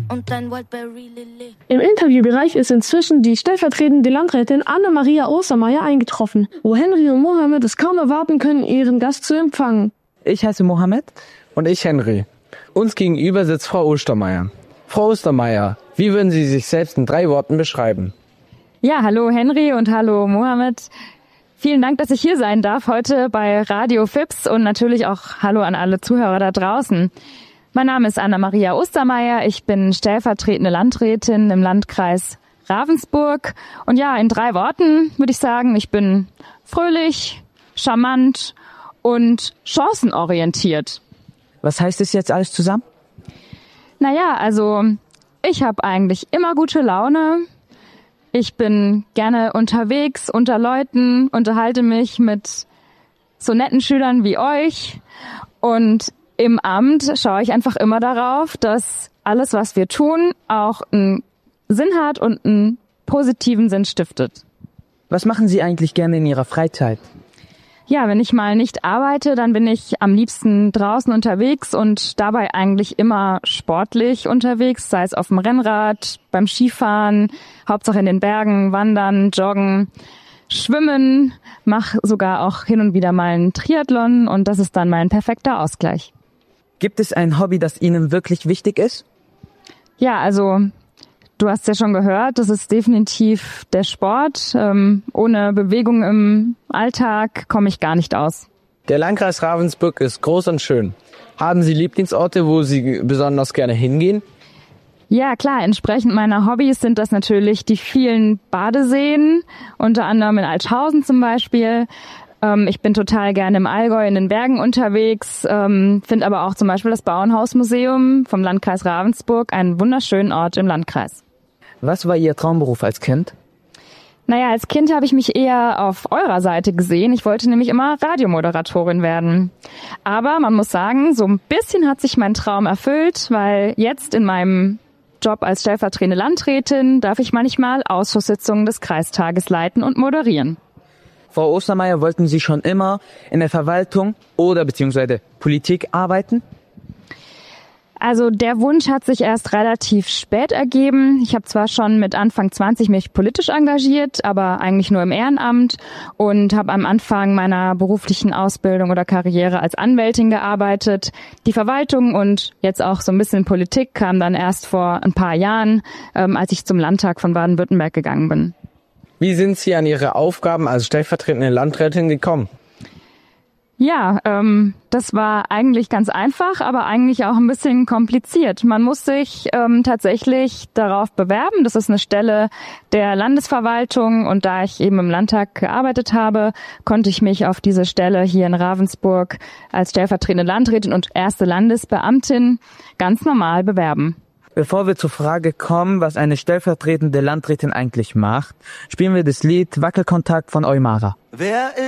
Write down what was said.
Im Interviewbereich ist inzwischen die stellvertretende Landrätin Anna-Maria Ostermeier eingetroffen, wo Henry und Mohammed es kaum erwarten können, ihren Gast zu empfangen. Ich heiße Mohammed. Und ich Henry. Uns gegenüber sitzt Frau Ostermeier. Frau Ostermeier, wie würden Sie sich selbst in 3 Worten beschreiben? Ja, hallo Henry und hallo Mohammed. Vielen Dank, dass ich hier sein darf heute bei Radio FIPS und natürlich auch hallo an alle Zuhörer da draußen. Mein Name ist Anna-Maria Ostermeier, ich bin stellvertretende Landrätin im Landkreis Ravensburg. Und ja, in 3 Worten würde ich sagen, ich bin fröhlich, charmant und chancenorientiert. Was heißt das jetzt alles zusammen? Naja, also ich habe eigentlich immer gute Laune. Ich bin gerne unterwegs unter Leuten, unterhalte mich mit so netten Schülern wie euch. Und im Amt schaue ich einfach immer darauf, dass alles, was wir tun, auch einen Sinn hat und einen positiven Sinn stiftet. Was machen Sie eigentlich gerne in Ihrer Freizeit? Ja, wenn ich mal nicht arbeite, dann bin ich am liebsten draußen unterwegs und dabei eigentlich immer sportlich unterwegs, sei es auf dem Rennrad, beim Skifahren, Hauptsache in den Bergen, wandern, joggen, schwimmen, mache sogar auch hin und wieder mal einen Triathlon und das ist dann mein perfekter Ausgleich. Gibt es ein Hobby, das Ihnen wirklich wichtig ist? Ja, also du hast ja schon gehört, das ist definitiv der Sport. Ohne Bewegung im Alltag komme ich gar nicht aus. Der Landkreis Ravensburg ist groß und schön. Haben Sie Lieblingsorte, wo Sie besonders gerne hingehen? Ja, klar. Entsprechend meiner Hobbys sind das natürlich die vielen Badeseen, unter anderem in Altshausen zum Beispiel. Ich bin total gerne im Allgäu in den Bergen unterwegs, finde aber auch zum Beispiel das Bauernhausmuseum vom Landkreis Ravensburg einen wunderschönen Ort im Landkreis. Was war Ihr Traumberuf als Kind? Naja, als Kind habe ich mich eher auf eurer Seite gesehen. Ich wollte nämlich immer Radiomoderatorin werden. Aber man muss sagen, so ein bisschen hat sich mein Traum erfüllt, weil jetzt in meinem Job als stellvertretende Landrätin darf ich manchmal Ausschusssitzungen des Kreistages leiten und moderieren. Frau Ostermeier, wollten Sie schon immer in der Verwaltung oder beziehungsweise Politik arbeiten? Also der Wunsch hat sich erst relativ spät ergeben. Ich habe zwar schon mit Anfang 20 mich politisch engagiert, aber eigentlich nur im Ehrenamt und habe am Anfang meiner beruflichen Ausbildung oder Karriere als Anwältin gearbeitet. Die Verwaltung und jetzt auch so ein bisschen Politik kam dann erst vor ein paar Jahren, als ich zum Landtag von Baden-Württemberg gegangen bin. Wie sind Sie an Ihre Aufgaben als stellvertretende Landrätin gekommen? Ja, das war eigentlich ganz einfach, aber eigentlich auch ein bisschen kompliziert. Man muss sich tatsächlich darauf bewerben. Das ist eine Stelle der Landesverwaltung und da ich eben im Landtag gearbeitet habe, konnte ich mich auf diese Stelle hier in Ravensburg als stellvertretende Landrätin und erste Landesbeamtin ganz normal bewerben. Bevor wir zur Frage kommen, was eine stellvertretende Landrätin eigentlich macht, spielen wir das Lied Wackelkontakt von Eumara.